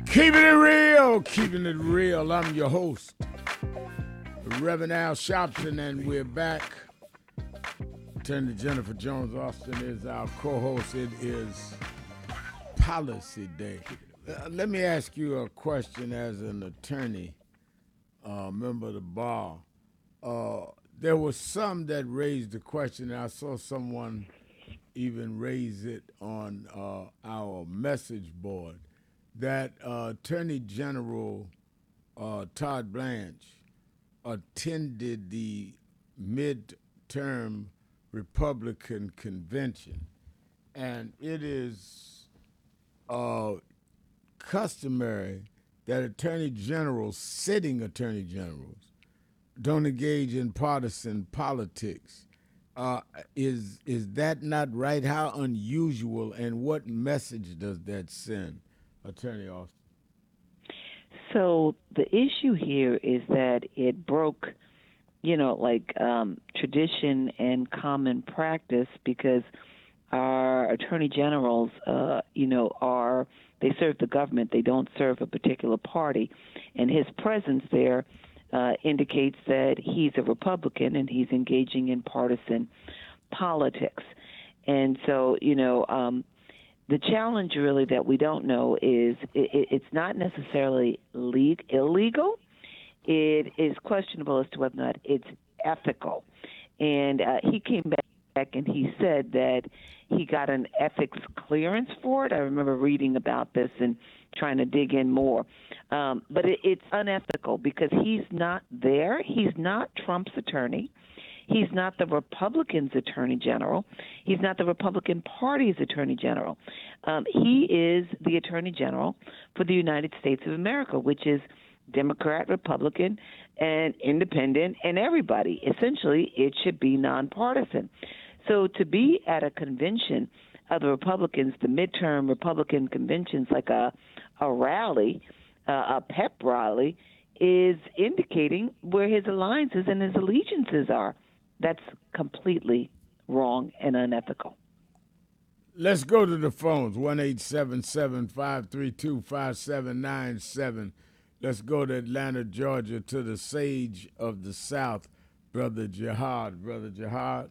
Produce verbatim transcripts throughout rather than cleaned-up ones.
Keeping it real, keeping it real. I'm your host, Reverend Al Sharpton, and we're back. Attorney Jennifer Jones Austin is our co-host. It is Policy Day. Uh, let me ask you a question as an attorney, uh, member of the bar. Uh, there was some that raised the question, and I saw someone even raise it on uh, our message board, that uh, Attorney General uh, Todd Blanche attended the midterm Republican convention, and it is uh, customary that attorney generals, sitting attorney generals, don't engage in partisan politics. Uh, is is that not right? How unusual, and what message does that send, Attorney Austin? So the issue here is that it broke, you know, like um, tradition and common practice, because our attorney generals, uh, you know, are they serve the government. They don't serve a particular party, and his presence there uh, indicates that he's a Republican and he's engaging in partisan politics. And so, you know, um, the challenge really that we don't know is it, it's not necessarily le- illegal. It is questionable as to whether or not it's ethical. And uh, he came back and he said that he got an ethics clearance for it. I remember reading about this and trying to dig in more. Um, but it, it's unethical because he's not there. He's not Trump's attorney. He's not the Republicans' attorney general. He's not the Republican Party's attorney general. Um, he is the attorney general for the United States of America, which is Democrat, Republican, and independent, and everybody. Essentially, it should be nonpartisan. So to be at a convention of the Republicans, the midterm Republican conventions, like a a rally, uh, a pep rally, is indicating where his alliances and his allegiances are. That's completely wrong and unethical. Let's go to the phones, one eight seven seven, five three two, five seven nine seven. Let's go to Atlanta, Georgia, to the sage of the South, Brother Jihad. Brother Jihad.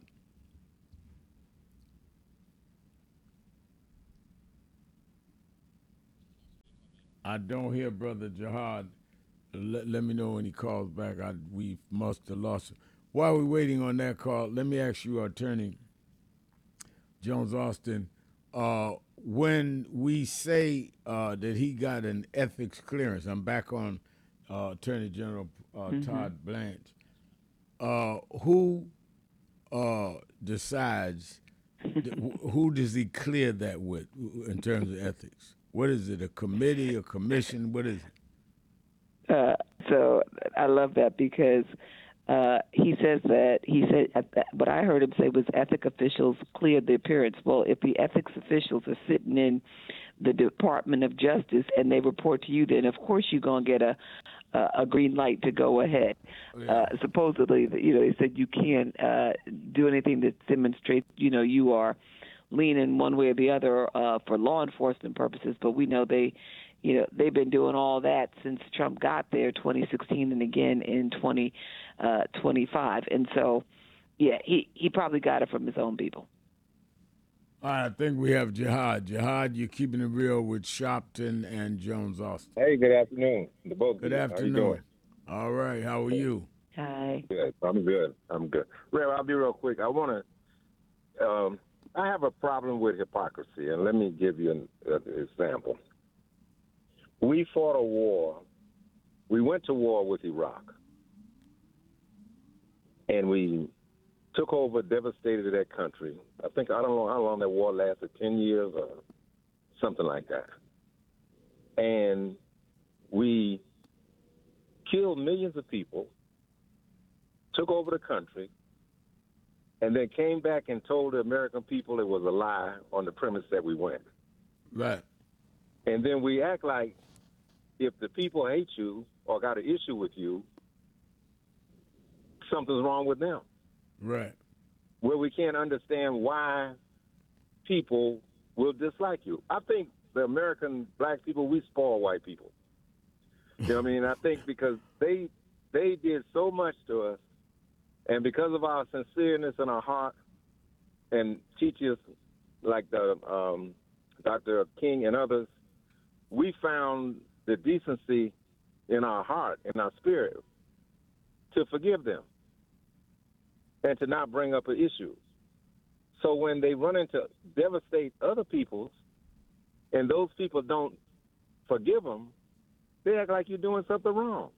I don't hear Brother Jihad. Let, let me know when he calls back. I, we must have lost him. While we're waiting on that call, let me ask you, Attorney Jones Austin, uh, when we say uh, that he got an ethics clearance, I'm back on uh, Attorney General uh, mm-hmm. Todd Blanche, uh, who uh, decides, who does he clear that with in terms of ethics? What is it, a committee, a commission? What is it? Uh, so I love that because uh, he says that, he said, what I heard him say was ethic officials cleared the appearance. Well, if the ethics officials are sitting in the Department of Justice and they report to you, then of course you're going to get a, a green light to go ahead. Yeah. Uh, supposedly, you know, they said you can't uh, do anything that demonstrates, you know, you are leaning one way or the other uh, for law enforcement purposes, but we know they, you know, they've been doing all that since Trump got there, twenty sixteen, and again in twenty twenty-five. And so, yeah, he, he probably got it from his own people. All right, I think we have Jihad. Jihad, you're keeping it real with Sharpton and Jones Austin. Hey, good afternoon to both Good of you. afternoon. How you doing? All right, how are you? Hi. Good. I'm good. I'm good. Rev, I'll be real quick. I want to, um, I have a problem with hypocrisy, and let me give you an, uh, example. We fought a war. We went to war with Iraq, and we took over, devastated that country. I think, I don't know how long that war lasted, ten years or something like that. And we killed millions of people, took over the country, and then came back and told the American people it was a lie on the premise that we went. Right. And then we act like if the people hate you or got an issue with you, something's wrong with them. Right. Where we can't understand why people will dislike you. I think the American black people, we spoil white people. You know what I mean? I think because they they did so much to us, and because of our sincereness in our heart, and teachers like the um, Doctor King and others, we found the decency in our heart, in our spirit, to forgive them and to not bring up an issue. So when they run into devastate other people's, and those people don't forgive them, they act like you're doing something wrong.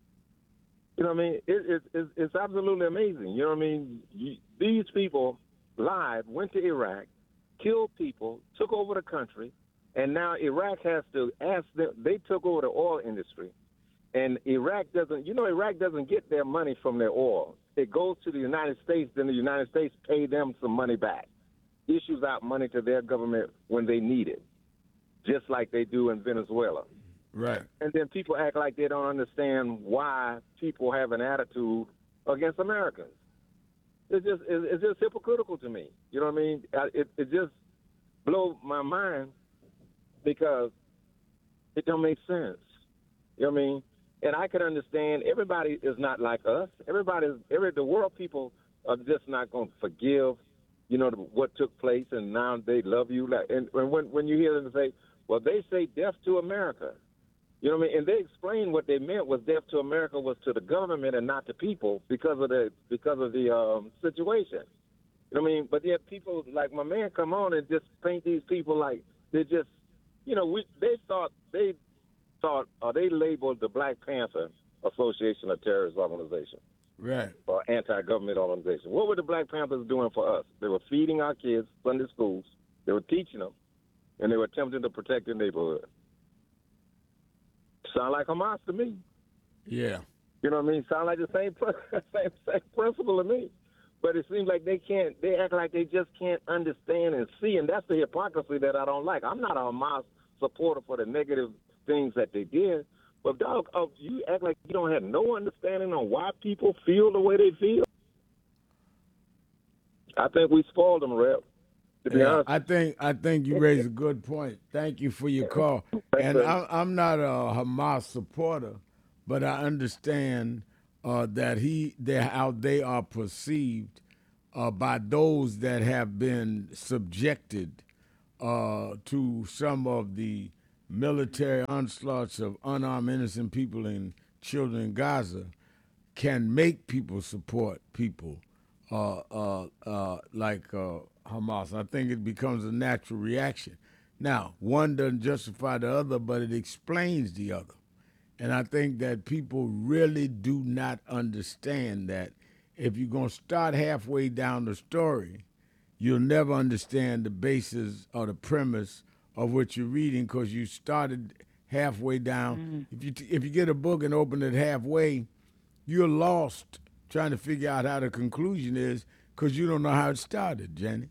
You know what I mean? It, it, it's, it's absolutely amazing. You know what I mean? You, these people lied, went to Iraq, killed people, took over the country, and now Iraq has to ask them. They took over the oil industry, and Iraq doesn't. You know, Iraq doesn't get their money from their oil. It goes to the United States. Then the United States pay them some money back, issues out money to their government when they need it, just like they do in Venezuela. Right. And then people act like they don't understand why people have an attitude against Americans. It's just it's just hypocritical to me. You know what I mean? It it just blows my mind because it don't make sense. You know what I mean? And I can understand everybody is not like us. Everybody, every the world people are just not going to forgive, you know, what took place, and now they love you. Like, and, and when when you hear them say, well, they say death to America. You know what I mean? And they explained what they meant was death to America was to the government and not to people because of the because of the um, situation. You know what I mean? But yet people like my man come on and just paint these people like they just, you know, we they thought they thought or they labeled the Black Panther Association a terrorist organization, right, or anti-government organization. What were the Black Panthers doing for us? They were feeding our kids Sunday schools. They were teaching them, and they were attempting to protect the neighborhood. Sound like Hamas to me. Yeah. You know what I mean? Sound like the same, same same principle to me. But it seems like they can't, they act like they just can't understand and see, and that's the hypocrisy that I don't like. I'm not a Hamas supporter for the negative things that they did, but dog, oh, you act like you don't have no understanding on why people feel the way they feel. I think we spoiled them, Rep. To be Yeah, honest. I think I think you raised a good point. Thank you for your call. And I'm I'm not a Hamas supporter, but I understand uh, that he they how they are perceived uh, by those that have been subjected uh, to some of the military onslaughts of unarmed innocent people and children in Gaza can make people support people uh, uh, uh, like uh, Hamas. I think it becomes a natural reaction. Now, one doesn't justify the other, but it explains the other. And I think that people really do not understand that if you're going to start halfway down the story, you'll never understand the basis or the premise of what you're reading because you started halfway down. Mm-hmm. If you t- if you get a book and open it halfway, you're lost trying to figure out how the conclusion is because you don't know how it started, Jenny.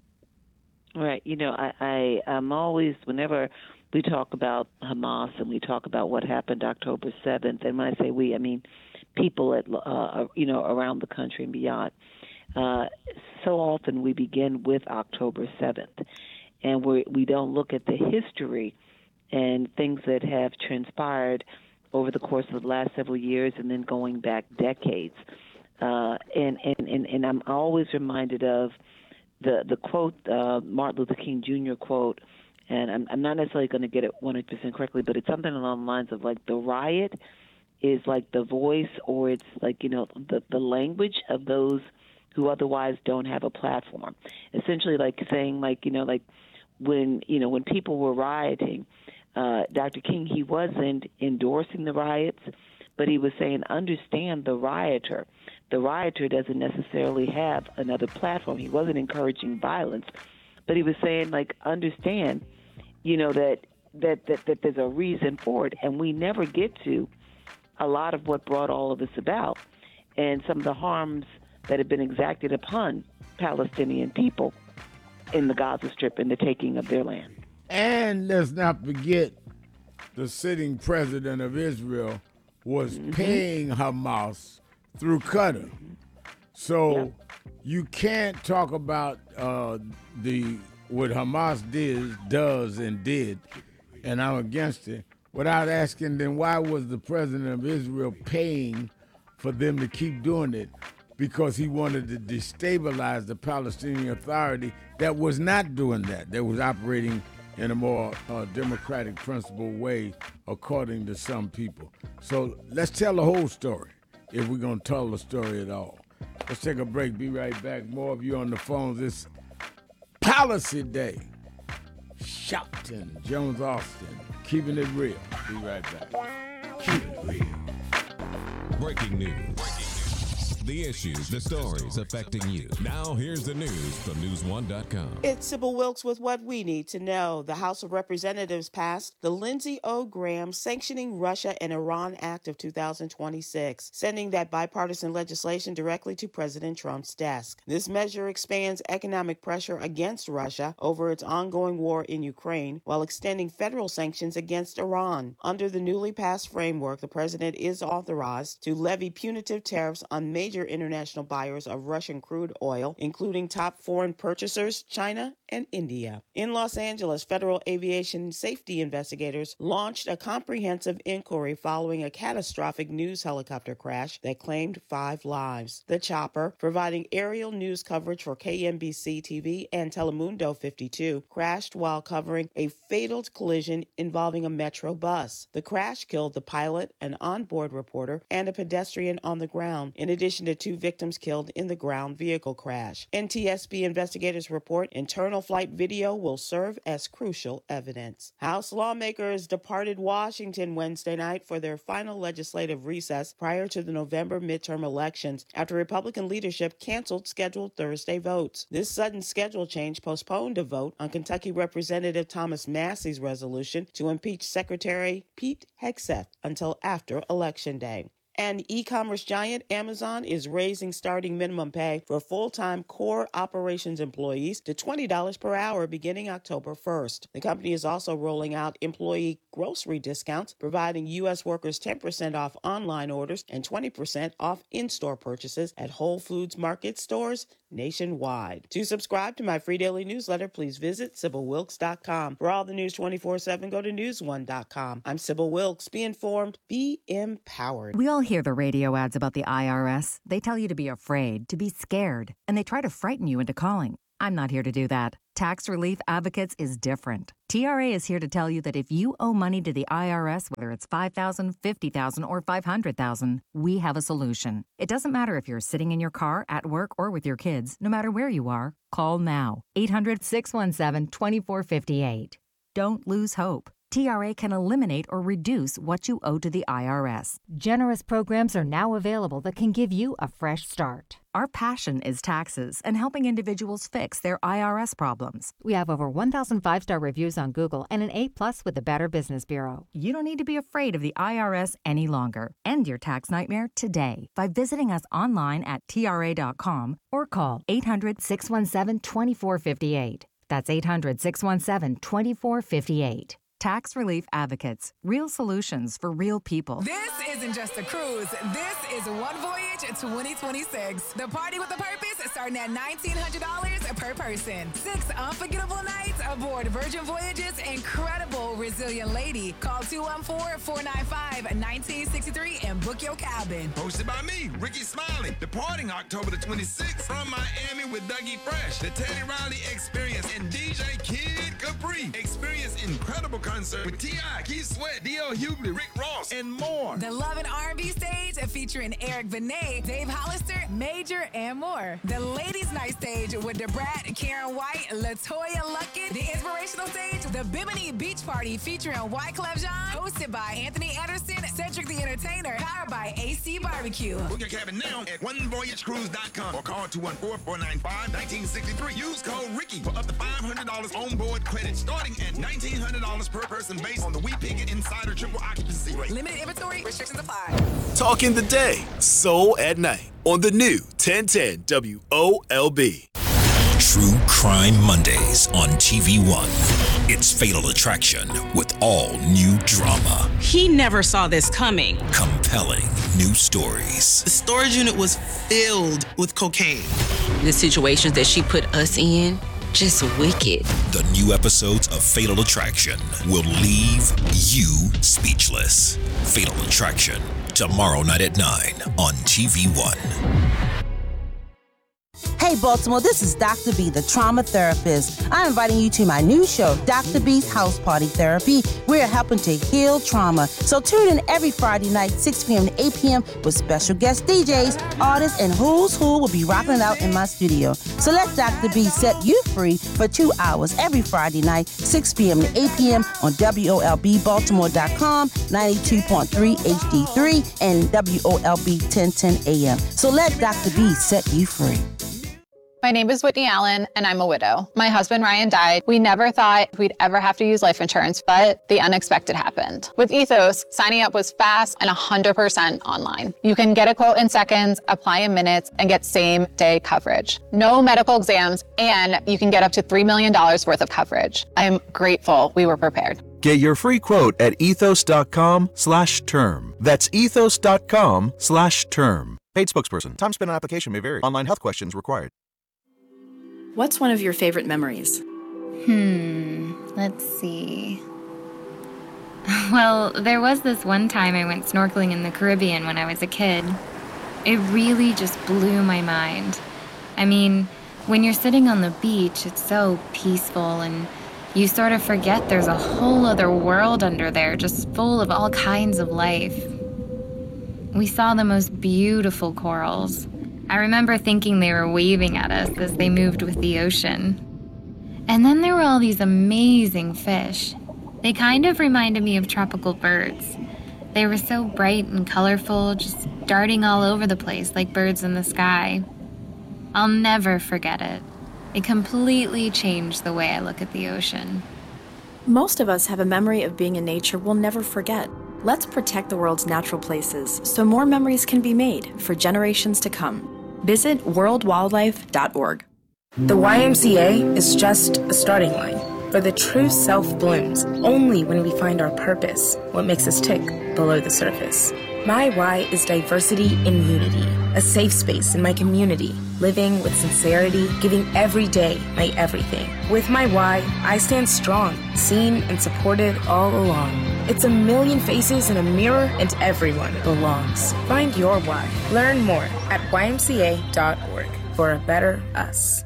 Right. You know, I, I, I'm always, whenever we talk about Hamas and we talk about what happened October seventh, and when I say we, I mean people at, uh, you know, around the country and beyond, uh, so often we begin with October seventh, and we we don't look at the history and things that have transpired over the course of the last several years and then going back decades. Uh, and, and, and, and I'm always reminded of the, the quote, uh, Martin Luther King Junior quote, and I'm, I'm not necessarily going to get it one hundred percent correctly, but it's something along the lines of like the riot is like the voice or it's like, you know, the, the language of those who otherwise don't have a platform. Essentially like saying like, you know, like when, you know, when people were rioting, uh, Doctor King, he wasn't endorsing the riots, but he was saying, understand the rioter. The rioter doesn't necessarily have another platform. He wasn't encouraging violence, but he was saying, like, understand, you know, that that, that, that there's a reason for it, and we never get to a lot of what brought all of this about and some of the harms that have been exacted upon Palestinian people in the Gaza Strip and the taking of their land. And let's not forget the sitting president of Israel was mm-hmm. paying Hamas through Qatar. So yeah. you can't talk about uh, the what Hamas did, does and did and I'm against it, without asking then why was the president of Israel paying for them to keep doing it? Because he wanted to destabilize the Palestinian Authority that was not doing that. That was operating in a more uh, democratic principle way, according to some people. So let's tell the whole story, if we're going to tell the story at all. Let's take a break. Be right back. More of you on the phones. This Policy Day. Shelton, Jones Austin, keeping it real. Be right back. Keep it real. Breaking news. The issues, the stories affecting you. Now here's the news from news one dot com. It's Sybil Wilkes with what we need to know. The House of Representatives passed the Lindsey O. Graham Sanctioning Russia and Iran Act of two thousand twenty-six, sending that bipartisan legislation directly to President Trump's desk. This measure expands economic pressure against Russia over its ongoing war in Ukraine, while extending federal sanctions against Iran. Under the newly passed framework, the president is authorized to levy punitive tariffs on major international buyers of Russian crude oil, including top foreign purchasers, China and India. In Los Angeles, federal aviation safety investigators launched a comprehensive inquiry following a catastrophic news helicopter crash that claimed five lives. The chopper, providing aerial news coverage for K M B C T V and Telemundo fifty-two, crashed while covering a fatal collision involving a metro bus. The crash killed the pilot, an onboard reporter, and a pedestrian on the ground, in addition to two victims killed in the ground vehicle crash. N T S B investigators report internal flight video will serve as crucial evidence. House lawmakers departed Washington Wednesday night for their final legislative recess prior to the November midterm elections after Republican leadership canceled scheduled Thursday votes. This sudden schedule change postponed a vote on Kentucky Representative Thomas Massey's resolution to impeach Secretary Pete Hegseth until after Election Day. And e-commerce giant Amazon is raising starting minimum pay for full-time core operations employees to twenty dollars per hour beginning October first. The company is also rolling out employee grocery discounts, providing U S workers ten percent off online orders and twenty percent off in-store purchases at Whole Foods Market stores nationwide. To subscribe to my free daily newsletter, please visit Sybil Wilkes dot com. For all the news twenty-four seven, go to news one dot com. I'm Sybil Wilkes. Be informed, be empowered. We all hear the radio ads about the I R S. They tell you to be afraid, to be scared, and they try to frighten you into calling. I'm not here to do that. Tax Relief Advocates is different. T R A is here to tell you that if you owe money to the I R S, whether it's five thousand dollars, fifty thousand dollars, or five hundred thousand dollars, we have a solution. It doesn't matter if you're sitting in your car, at work, or with your kids. No matter where you are, call now. eight hundred, six one seven, two four five eight. Don't lose hope. T R A can eliminate or reduce what you owe to the I R S. Generous programs are now available that can give you a fresh start. Our passion is taxes and helping individuals fix their I R S problems. We have over one thousand five-star reviews on Google and an A plus with the Better Business Bureau. You don't need to be afraid of the I R S any longer. End your tax nightmare today by visiting us online at T R A dot com or call eight hundred, six one seven, two four five eight. That's eight hundred, six one seven, two four five eight. Tax Relief Advocates. Real solutions for real people. This isn't just a cruise. This is One Voyage twenty twenty-six. The party with a purpose starting at nineteen hundred dollars per person. Six unforgettable nights aboard Virgin Voyage's incredible Resilient Lady. Call two one four, four nine five, one nine six three and book your cabin. Hosted by me, Ricky Smiley. Departing October the twenty-sixth from Miami with Dougie Fresh, the Teddy Riley Experience, and D J Kid Capri. Experience incredible concert with T I, Keith Sweat, D L Hughley, Rick Ross, and more. The Love and R and B stage featuring Eric Benet, Dave Hollister, Major, and more. The Ladies Night stage with DeBrat, Karen White, LaToya Luckett. The inspirational stage, the Bimini Beach Party featuring Wyclef Jean, hosted by Anthony Anderson, Cedric the Entertainer, powered by A C Barbecue. Book your cabin now at one voyage cruise dot com or call two one four, four nine five, one nine six three. Use code Ricky for up to five hundred dollars on board credit, starting at nineteen hundred dollars per person based on the We Pick It Insider triple occupancy rate. Limited inventory, restrictions apply. Talking the day, soul at night on the new ten ten W O L B. True Crime Mondays on T V One. It's Fatal Attraction with all new drama. He never saw this coming. Compelling new stories. The storage unit was filled with cocaine. The situations that she put us in, just wicked. The new episodes of Fatal Attraction will leave you speechless. Fatal Attraction, tomorrow night at nine on T V one. Hey Baltimore, this is Doctor B, the trauma therapist. I'm inviting you to my new show, Doctor B's House Party Therapy. We're helping to heal trauma. So tune in every Friday night, six p.m. to eight p.m. with special guest D Js, artists, and who's who will be rocking it out in my studio. So let Doctor B set you free for two hours every Friday night, six p.m. to eight p.m. on W O L B Baltimore dot com, ninety-two point three H D three, and W O L B ten ten A M. So let Doctor B set you free. My name is Whitney Allen, and I'm a widow. My husband, Ryan, died. We never thought we'd ever have to use life insurance, but the unexpected happened. With Ethos, signing up was fast and one hundred percent online. You can get a quote in seconds, apply in minutes, and get same-day coverage. No medical exams, and you can get up to three million dollars worth of coverage. I'm grateful we were prepared. Get your free quote at ethos.com slash term. That's ethos.com slash term. Paid spokesperson. Time spent on application may vary. Online health questions required. What's one of your favorite memories? Hmm, let's see. Well, there was this one time I went snorkeling in the Caribbean when I was a kid. It really just blew my mind. I mean, when you're sitting on the beach, it's so peaceful and you sort of forget there's a whole other world under there just full of all kinds of life. We saw the most beautiful corals. I remember thinking they were waving at us as they moved with the ocean. And then there were all these amazing fish. They kind of reminded me of tropical birds. They were so bright and colorful, just darting all over the place like birds in the sky. I'll never forget it. It completely changed the way I look at the ocean. Most of us have a memory of being in nature we'll never forget. Let's protect the world's natural places so more memories can be made for generations to come. Visit world wildlife dot org. The Y M C A is just a starting line, where the true self blooms only when we find our purpose, what makes us tick below the surface. My Y is diversity and unity, a safe space in my community, living with sincerity, giving every day my everything. With my Y, I stand strong, seen and supported all along. It's a million faces in a mirror and everyone belongs. Find your Y. Learn more at Y M C A dot org for a better us.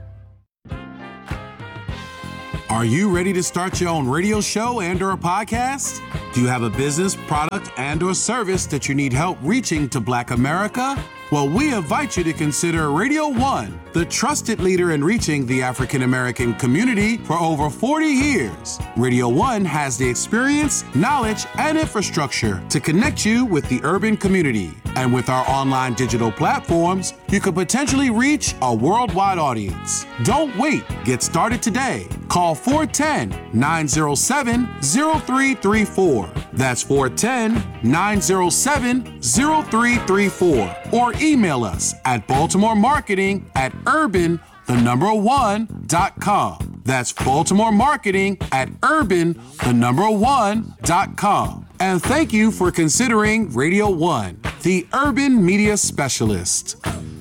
Are you ready to start your own radio show and or a podcast? Do you have a business, product, and or service that you need help reaching to Black America? Well, we invite you to consider Radio One, the trusted leader in reaching the African American community for over forty years. Radio One has the experience, knowledge, and infrastructure to connect you with the urban community. And with our online digital platforms, you could potentially reach a worldwide audience. Don't wait. Get started today. Call four one zero, nine zero seven, zero three three four. That's four one zero, nine zero seven, zero three three four. Or email us at Baltimore Marketing at urban, the number one, dot com. That's Baltimore Marketing at urban, the number one, dot com. And thank you for considering Radio One, the urban media specialist.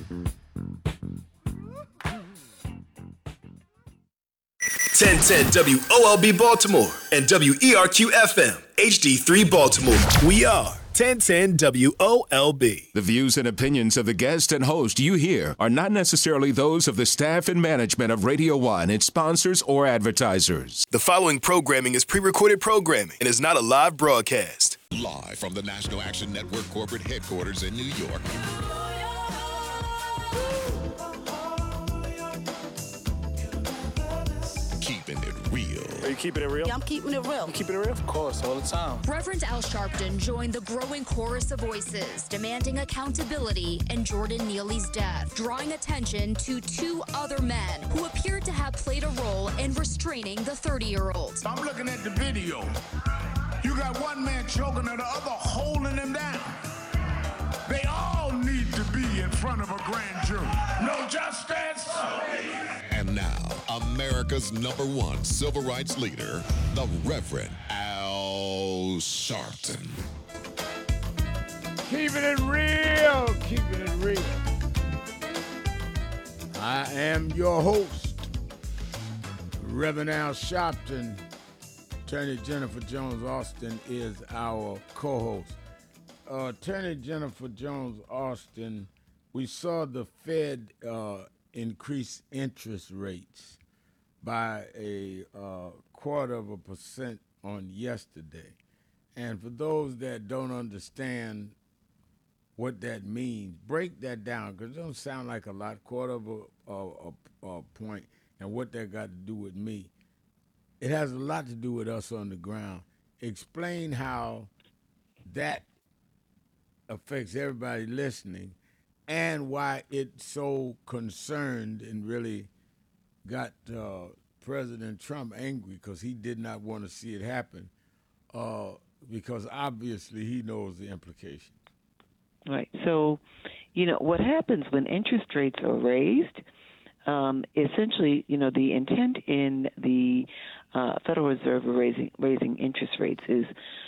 ten ten W O L B Baltimore and W E R Q F M, H D three Baltimore. We are ten ten W O L B. The views and opinions of the guest and host you hear are not necessarily those of the staff and management of Radio One, its sponsors, or advertisers. The following programming is pre-recorded programming and is not a live broadcast. Live from the National Action Network corporate headquarters in New York. Keeping it real. Are you keeping it real? Yeah, I'm keeping it real. I'm keeping it real? Of course, all the time. Reverend Al Sharpton joined the growing chorus of voices demanding accountability in Jordan Neely's death, drawing attention to two other men who appeared to have played a role in restraining the thirty-year-old. I'm looking at the video. You got one man choking and the other holding him down. They all need to be in front of a grand jury. No justice. And now, America's number one civil rights leader, the Reverend Al Sharpton. Keeping it real, keeping it real. I am your host, Reverend Al Sharpton, Attorney Jennifer Jones Austin is our co-host. Uh, Attorney Jennifer Jones Austin, we saw the Fed uh, increase interest rates by a uh, quarter of a percent on yesterday. And for those that don't understand what that means, break that down, because it don't sound like a lot, quarter of a, a, a, a point, and what that got to do with me. It has a lot to do with us on the ground. Explain how that affects everybody listening and why it's so concerned and really got uh, President Trump angry because he did not want to see it happen uh, because obviously he knows the implications. Right. So, you know, what happens when interest rates are raised, um, essentially, you know, the intent in the uh, Federal Reserve of raising, raising interest rates is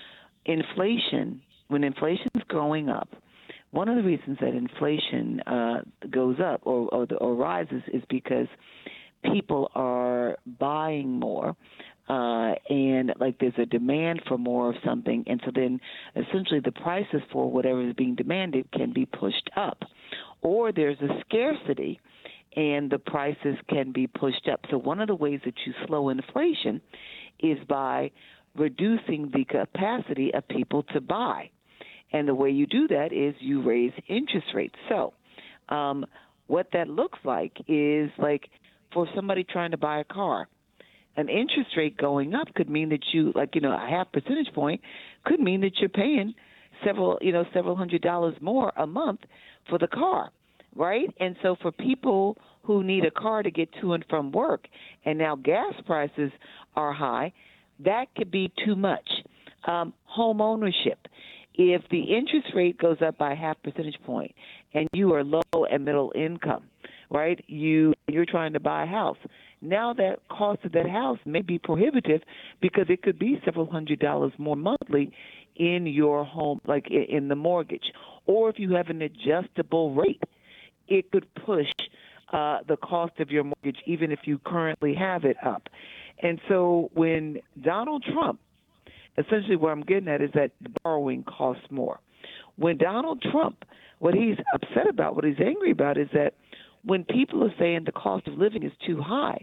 inflation. When inflation is going up, one of the reasons that inflation uh, goes up or, or, or rises is because people are buying more. Uh, and like there's a demand for more of something, and so then essentially the prices for whatever is being demanded can be pushed up. Or there's a scarcity, and the prices can be pushed up. So one of the ways that you slow inflation is by reducing the capacity of people to buy. And the way you do that is you raise interest rates. So um, what that looks like is like for somebody trying to buy a car, an interest rate going up could mean that you, like, you know, a half percentage point could mean that you're paying several, you know, several hundred dollars more a month for the car, right? And so for people who need a car to get to and from work, and now gas prices are high, that could be too much. Um, home ownership. If the interest rate goes up by a half percentage point and you are low and middle income, right, you, you're trying to buy a house, now that cost of that house may be prohibitive because it could be several hundred dollars more monthly in your home, like in the mortgage. Or if you have an adjustable rate, it could push uh, the cost of your mortgage even if you currently have it up. And so when Donald Trump, essentially what I'm getting at is that borrowing costs more. When Donald Trump, what he's upset about, what he's angry about is that when people are saying the cost of living is too high,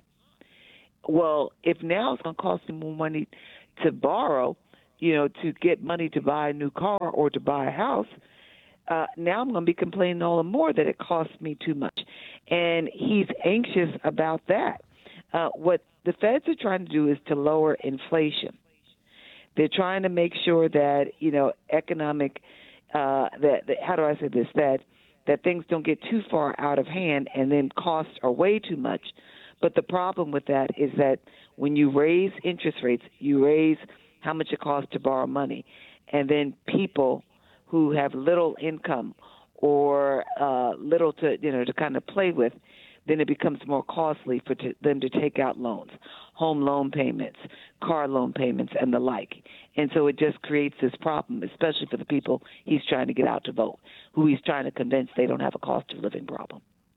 well, if now it's going to cost me more money to borrow, you know, to get money to buy a new car or to buy a house, uh, now I'm going to be complaining all the more that it costs me too much. And he's anxious about that. Uh, what the feds are trying to do is to lower inflation. They're trying to make sure that, you know, economic, uh, that, that how do I say this, that that things don't get too far out of hand and then costs are way too much. But the problem with that is that when you raise interest rates, you raise how much it costs to borrow money. And then people who have little income or uh, little to, you know, to kind of play with, then it becomes more costly for t- them to take out loans, home loan payments, car loan payments, and the like. And so it just creates this problem, especially for the people he's trying to get out to vote, who he's trying to convince they don't have a cost of living problem.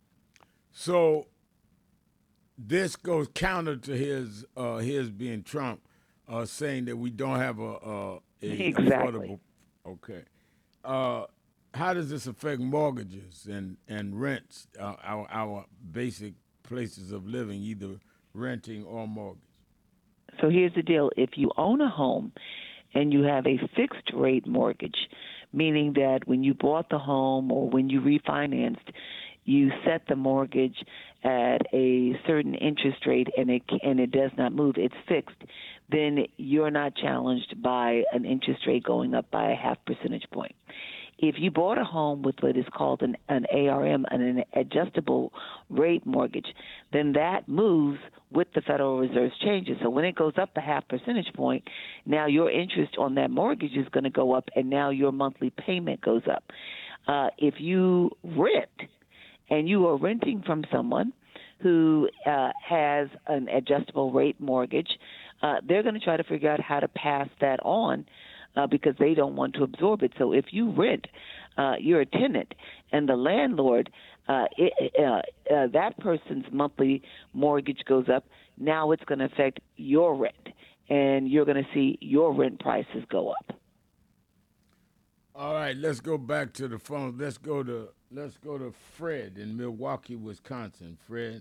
So this goes counter to his uh, his being Trump, uh, saying that we don't have a, a, a exactly. affordable. Okay. Uh, how does this affect mortgages and, and rents, uh, our, our basic places of living, either renting or mortgage? So here's the deal. If you own a home and you have a fixed rate mortgage, meaning that when you bought the home or when you refinanced, you set the mortgage at a certain interest rate and it and it does not move, it's fixed, then you're not challenged by an interest rate going up by a half percentage point. If you bought a home with what is called an, an A R M, an adjustable rate mortgage, then that moves with the Federal Reserve's changes. So when it goes up a half percentage point, now your interest on that mortgage is going to go up, and now your monthly payment goes up. Uh, if you rent, and you are renting from someone who uh, has an adjustable rate mortgage, uh, they're going to try to figure out how to pass that on uh, because they don't want to absorb it. So if you rent, uh, you're a tenant, and the landlord, uh, it, uh, uh, that person's monthly mortgage goes up, now it's going to affect your rent, and you're going to see your rent prices go up. All right, let's go back to the phone. Let's go to let's go to Fred in Milwaukee, Wisconsin. Fred.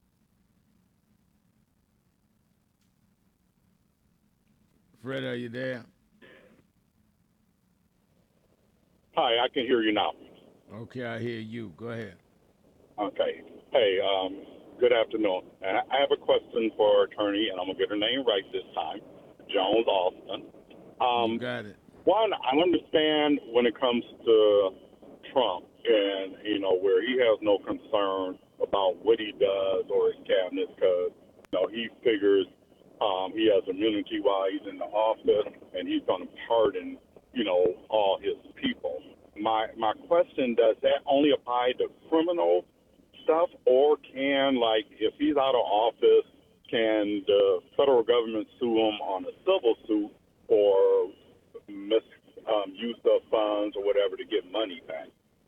Fred, are you there? Hi, I can hear you now. Okay, I hear you. Go ahead. Okay. Hey, um, good afternoon. And I have a question for attorney, and I'm going to get her name right this time, Jones Austin. Um, you got it. One, I understand when it comes to Trump and, you know, where he has no concern about what he does or his cabinet because, you know, he figures um, he has immunity while he's in the office and he's going to pardon, you know, all his people. My my question, does that only apply to criminal stuff, or can, like, if he's out of office, can the federal government sue him on a civil suit or mis um, use of funds or whatever to get money back?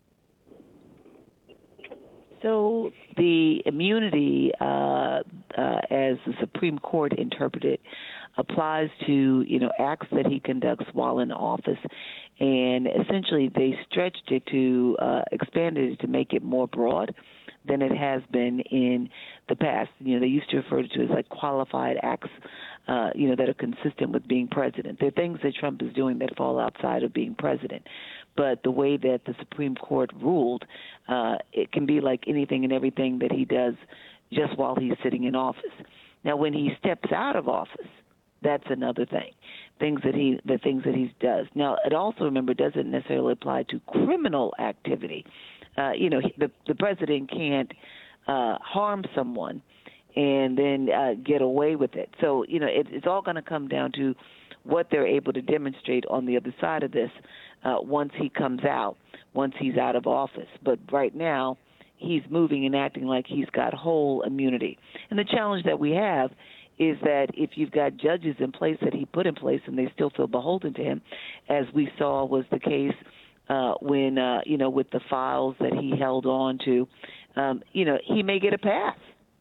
So the immunity, uh, uh, as the Supreme Court interpreted, applies to, you know, acts that he conducts while in office. And essentially they stretched it to, uh, expanded it to make it more broad than it has been in the past. You know, they used to refer to it as like qualified acts, uh, you know, that are consistent with being president. There are things that Trump is doing that fall outside of being president. But the way that the Supreme Court ruled, uh, it can be like anything and everything that he does just while he's sitting in office. Now, when he steps out of office, that's another thing. Things that he, the things that he does. Now, it also, remember, doesn't necessarily apply to criminal activity. Uh, you know, the the president can't uh, harm someone and then uh, get away with it. So, you know, it, it's all going to come down to what they're able to demonstrate on the other side of this uh, once he comes out, once he's out of office. But right now, he's moving and acting like he's got whole immunity. And the challenge that we have is that if you've got judges in place that he put in place and they still feel beholden to him, as we saw was the case uh, when, uh, you know, with the files that he held on to, um, you know, he may get a pass.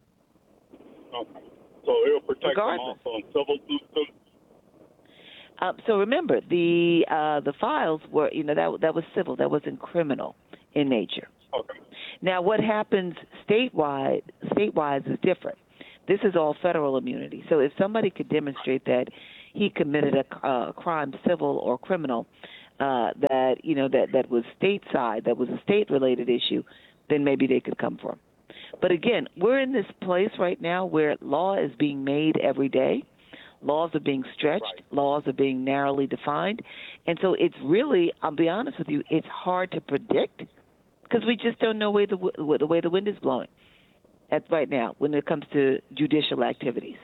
Okay. So it'll protect Regardless. him also in civil suits too? Uh, so remember, the uh, the files were, you know, that that was civil. That wasn't criminal in nature. Okay. Now, what happens statewide, statewide is different. This is all federal immunity. So if somebody could demonstrate that he committed a uh, crime, civil or criminal, uh, that, you know, that, that was stateside, that was a state-related issue, then maybe they could come for him. But again, we're in this place right now where law is being made every day. Laws are being stretched. Right. Laws are being narrowly defined. And so it's really, I'll be honest with you, it's hard to predict because we just don't know way the, the way the wind is blowing at right now when it comes to judicial activities.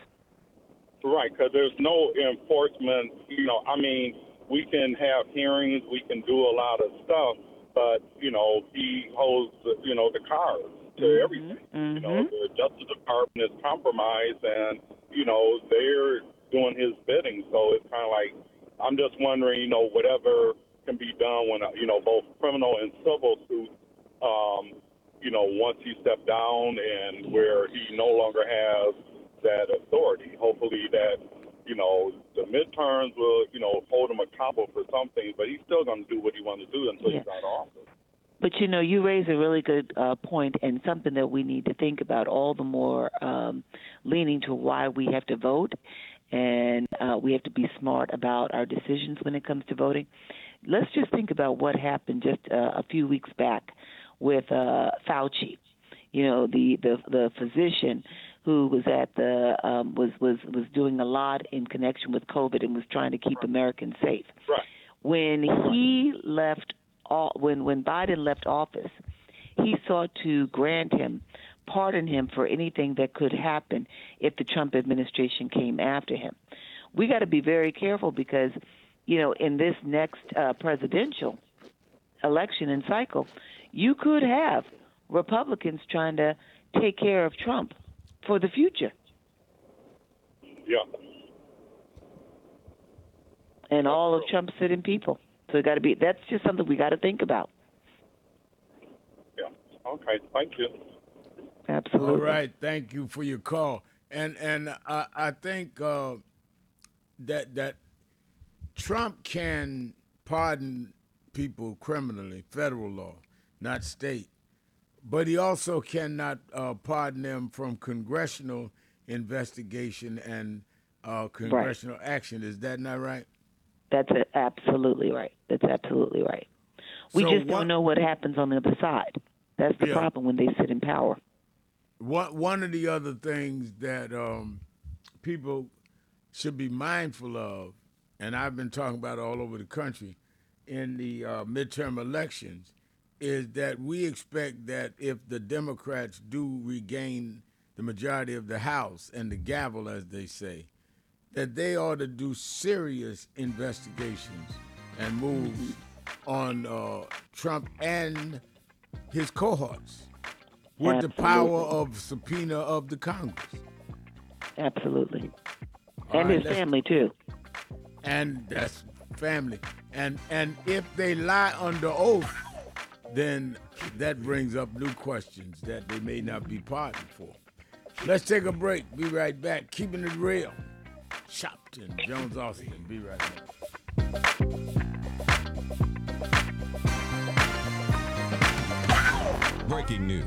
Right, because there's no enforcement. You know, I mean, we can have hearings, we can do a lot of stuff, but, you know, he holds, you know, the cards to mm-hmm. everything. Mm-hmm. You know, the Justice Department is compromised, and, you know, they're doing his bidding. So it's kind of like, I'm just wondering, you know, whatever can be done when, you know, both criminal and civil suits, um, you know, once he stepped down and where he no longer has that authority. Hopefully that, you know, the midterms will, you know, hold him accountable for something, but he's still going to do what he wants to do until yeah. he's out of office. But, you know, you raise a really good uh, point and something that we need to think about all the more, um, leaning to why we have to vote, and uh, we have to be smart about our decisions when it comes to voting. Let's just think about what happened just uh, a few weeks back with uh, Fauci, you know, the, the, the physician who was at the um, was, was, was doing a lot in connection with COVID and was trying to keep Americans safe. Right. When he left, when when Biden left office, he sought to grant him, pardon him for anything that could happen if the Trump administration came after him. We got to be very careful because, you know, in this next uh, presidential election and cycle, you could have Republicans trying to take care of Trump for the future. Yeah. And all of Trump's sitting people. So it got to be, that's just something we got to think about. Yeah. Okay. Thank you. Absolutely. All right. Thank you for your call. And and I, I think uh, that that Trump can pardon people criminally, federal law, not state. But he also cannot uh, pardon them from congressional investigation and uh, congressional right. action. Is that not right? That's absolutely right. That's absolutely right. We so just what, don't know what happens on the other side. That's the yeah. problem when they sit in power. One, one of the other things that um, people should be mindful of, and I've been talking about it all over the country, in the uh, midterm elections, is that we expect that if the Democrats do regain the majority of the House and the gavel, as they say, that they ought to do serious investigations and moves on uh, Trump and his cohorts with Absolutely. the power of subpoena of the Congress. Absolutely. All and right, his family, too. And that's family. And and if they lie under oath, then that brings up new questions that they may not be pardoned for. Let's take a break. Be right back. Keeping it real. Shopton, Jones Austin. Be right back. Breaking news.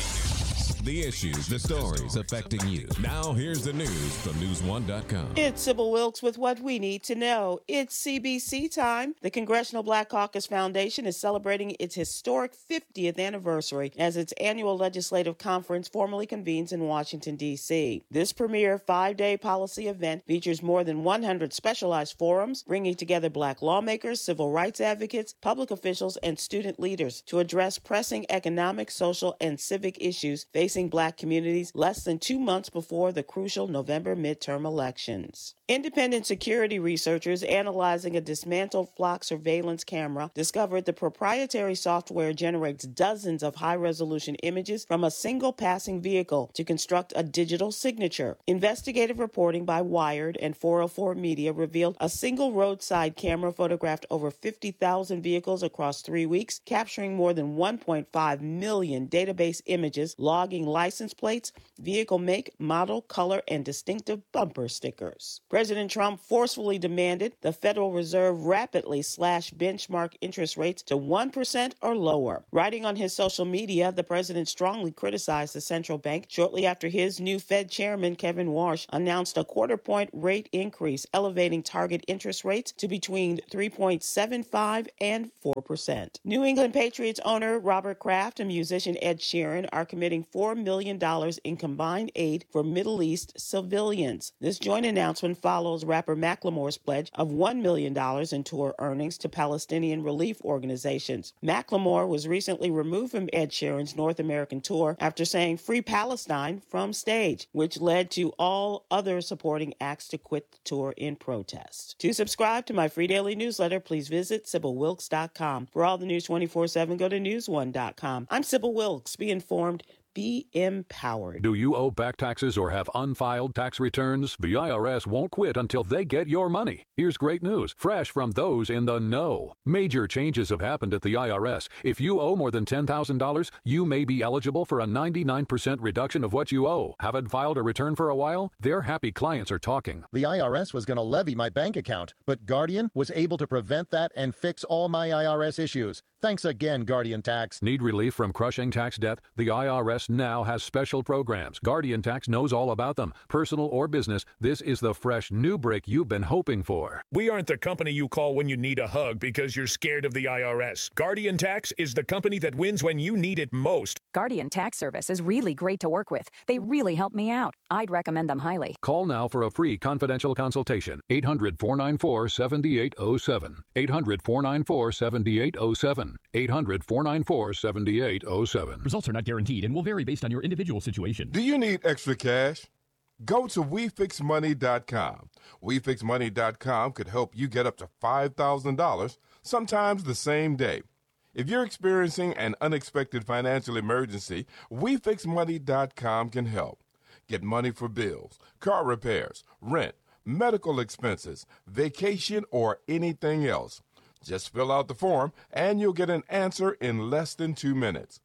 The issues, the stories affecting you. Now here's the news from news one dot com. It's Sybil Wilkes with what we need to know. It's C B C time. The Congressional Black Caucus Foundation is celebrating its historic fiftieth anniversary as its annual legislative conference formally convenes in Washington, D C. This premier five-day policy event features more than one hundred specialized forums, bringing together black lawmakers, civil rights advocates, public officials, and student leaders to address pressing economic, social, and civic issues facing black communities less than two months before the crucial November midterm elections. Independent security researchers analyzing a dismantled flock surveillance camera discovered the proprietary software generates dozens of high-resolution images from a single passing vehicle to construct a digital signature. Investigative reporting by Wired and four oh four Media revealed a single roadside camera photographed over fifty thousand vehicles across three weeks, capturing more than one point five million database images, logging license plates, vehicle make, model, color, and distinctive bumper stickers. President Trump forcefully demanded the Federal Reserve rapidly slash benchmark interest rates to one percent or lower. Writing on his social media, the president strongly criticized the central bank shortly after his new Fed chairman, Kevin Warsh, announced a quarter-point rate increase, elevating target interest rates to between three point seven five and four percent. New England Patriots owner Robert Kraft and musician Ed Sheeran are committing four million dollars in combined aid for Middle East civilians. This joint announcement follows rapper Macklemore's pledge of one million dollars in tour earnings to Palestinian relief organizations. Macklemore was recently removed from Ed Sheeran's North American tour after saying "Free Palestine" from stage, which led to all other supporting acts to quit the tour in protest. To subscribe to my free daily newsletter, please visit Sybil Wilkes dot com. For all the news twenty-four seven, go to news one dot com. I'm Sybil Wilkes. Be informed. Be empowered. Do you owe back taxes or have unfiled tax returns? The I R S won't quit until they get your money. Here's great news, fresh from those in the know. Major changes have happened at the I R S. If you owe more than ten thousand dollars, you may be eligible for a ninety-nine percent reduction of what you owe. Haven't filed a return for a while? Their happy clients are talking. The I R S was going to levy my bank account, but Guardian was able to prevent that and fix all my I R S issues. Thanks again, Guardian Tax. Need relief from crushing tax debt? The I R S now has special programs. Guardian Tax knows all about them. Personal or business, this is the fresh new break you've been hoping for. We aren't the company you call when you need a hug because you're scared of the I R S. Guardian Tax is the company that wins when you need it most. Guardian Tax Service is really great to work with. They really help me out. I'd recommend them highly. Call now for a free confidential consultation. eight hundred, four nine four, seven eight zero seven. eight hundred, four nine four, seven eight zero seven. eight hundred, four nine four, seven eight zero seven. Results are not guaranteed and will vary based on your individual situation. Do you need extra cash? Go to we fix money dot com. we fix money dot com could help you get up to five thousand dollars, sometimes the same day. If you're experiencing an unexpected financial emergency, we fix money dot com can help. Get money for bills, car repairs, rent, medical expenses, vacation, or anything else. Just fill out the form and you'll get an answer in less than two minutes.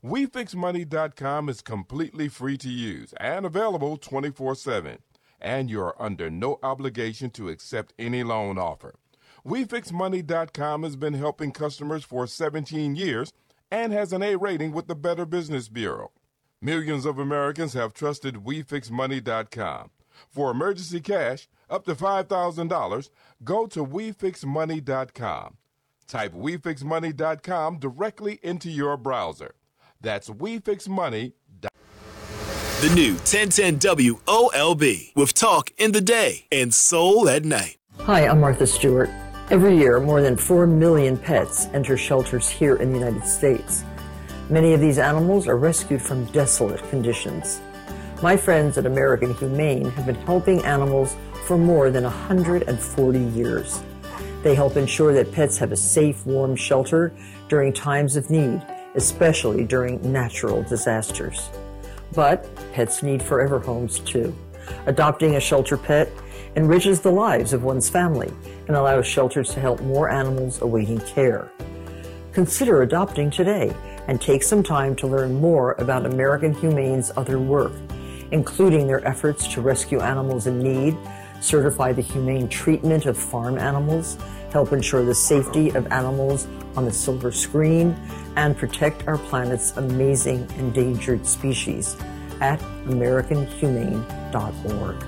We Fix Money dot com is completely free to use and available twenty-four seven. And you are under no obligation to accept any loan offer. We Fix Money dot com has been helping customers for seventeen years and has an A rating with the Better Business Bureau. Millions of Americans have trusted We Fix Money dot com. For emergency cash up to five thousand dollars, go to We Fix Money dot com. Type We Fix Money dot com directly into your browser. That's We Fix Money dot com. The new ten ten W O L B with talk in the day and soul at night. Hi, I'm Martha Stewart. Every year, more than four million pets enter shelters here in the United States. Many of these animals are rescued from desolate conditions. My friends at American Humane have been helping animals for more than one hundred forty years. They help ensure that pets have a safe, warm shelter during times of need, especially during natural disasters. But pets need forever homes too. Adopting a shelter pet enriches the lives of one's family and allows shelters to help more animals awaiting care. Consider adopting today and take some time to learn more about American Humane's other work, including their efforts to rescue animals in need, certify the humane treatment of farm animals, help ensure the safety of animals on the silver screen, and protect our planet's amazing endangered species at American Humane dot org.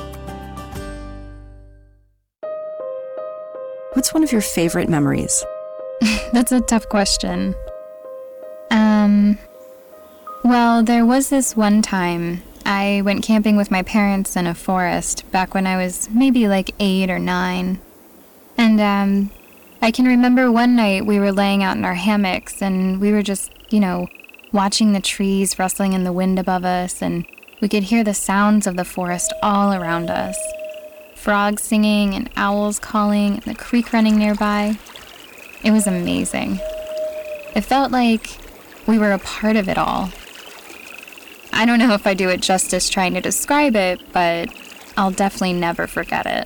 What's one of your favorite memories? That's a tough question. Um, well, there was this one time I went camping with my parents in a forest back when I was maybe like eight or nine. And, um, I can remember one night we were laying out in our hammocks and we were just, you know, watching the trees rustling in the wind above us, and we could hear the sounds of the forest all around us. Frogs singing and owls calling and the creek running nearby. It was amazing. It felt like we were a part of it all. I don't know if I do it justice trying to describe it, but I'll definitely never forget it.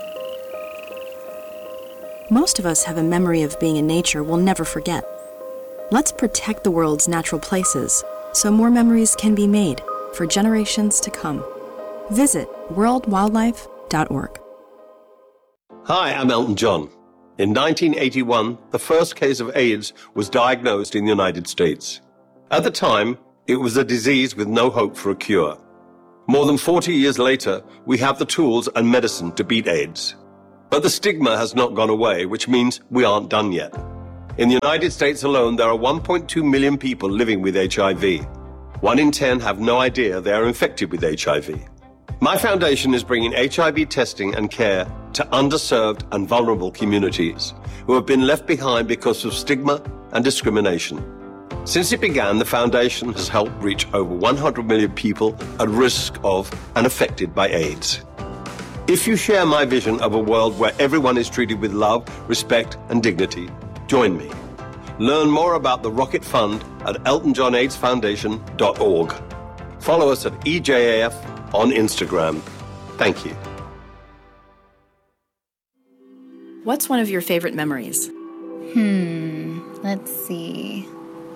Most of us have a memory of being in nature we'll never forget. Let's protect the world's natural places so more memories can be made for generations to come. Visit world wildlife dot org. Hi, I'm Elton John. In nineteen eighty-one, the first case of AIDS was diagnosed in the United States. At the time, it was a disease with no hope for a cure. More than forty years later, we have the tools and medicine to beat AIDS. But the stigma has not gone away, which means we aren't done yet. In the United States alone, there are one point two million people living with H I V. One in ten have no idea they are infected with H I V. My foundation is bringing H I V testing and care to underserved and vulnerable communities who have been left behind because of stigma and discrimination. Since it began, the foundation has helped reach over one hundred million people at risk of and affected by AIDS. If you share my vision of a world where everyone is treated with love, respect, and dignity, join me. Learn more about the Rocket Fund at elton john aids foundation dot org. Follow us at E J A F on Instagram. Thank you. What's one of your favorite memories? Hmm, let's see.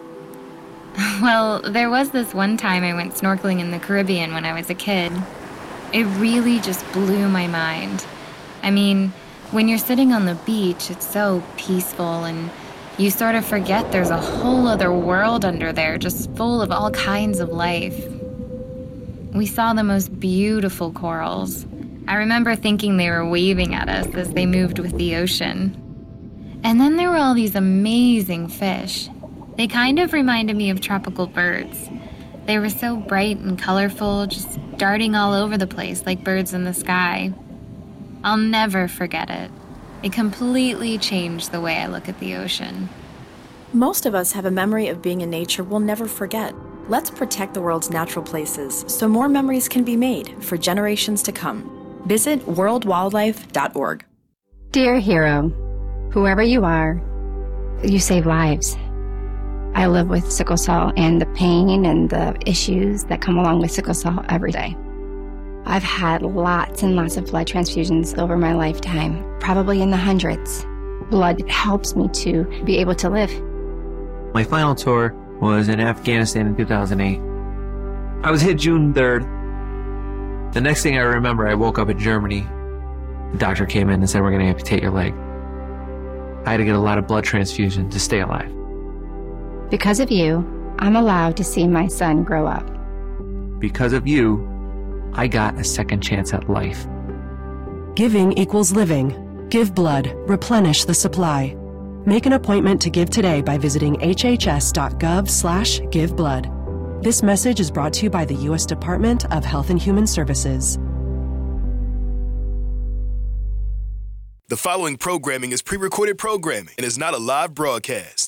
Well, there was this one time I went snorkeling in the Caribbean when I was a kid. It really just blew my mind. I mean, when you're sitting on the beach, it's so peaceful and you sort of forget there's a whole other world under there just full of all kinds of life. We saw the most beautiful corals. I remember thinking they were waving at us as they moved with the ocean. And then there were all these amazing fish. They kind of reminded me of tropical birds. They were so bright and colorful, just darting all over the place like birds in the sky. I'll never forget it. It completely changed the way I look at the ocean. Most of us have a memory of being in nature we'll never forget. Let's protect the world's natural places so more memories can be made for generations to come. Visit world wildlife dot org. Dear hero, whoever you are, you save lives. I live with sickle cell and the pain and the issues that come along with sickle cell every day. I've had lots and lots of blood transfusions over my lifetime, probably in the hundreds. Blood helps me to be able to live. My final tour was in Afghanistan in two thousand eight. I was hit June third. The next thing I remember, I woke up in Germany. The doctor came in and said, we're going to amputate your leg. I had to get a lot of blood transfusion to stay alive. Because of you, I'm allowed to see my son grow up. Because of you, I got a second chance at life. Giving equals living. Give blood. Replenish the supply. Make an appointment to give today by visiting hhs.gov slash give blood. This message is brought to you by the U S Department of Health and Human Services. The following programming is pre-recorded programming and is not a live broadcast.